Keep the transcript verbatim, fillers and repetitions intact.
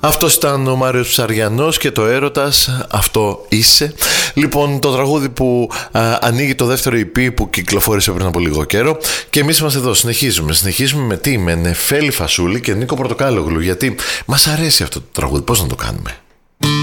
Αυτός ήταν ο Μάριος Ψαριανός και το Έρωτας, αυτό είσαι. Λοιπόν, το τραγούδι που α, ανοίγει το δεύτερο ι πι που κυκλοφόρησε πριν από λίγο καιρό. Και εμείς είμαστε εδώ, συνεχίζουμε. Συνεχίζουμε με τι, με Νεφέλη Φασούλη και Νίκο Πορτοκάλογλου. Γιατί μας αρέσει αυτό το τραγούδι, πώς να το κάνουμε.